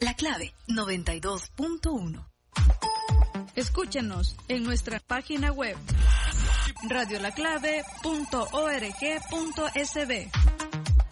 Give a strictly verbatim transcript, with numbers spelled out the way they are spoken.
La Clave noventa y dos punto uno. Escúchenos en nuestra página web radio la clave punto org punto es be.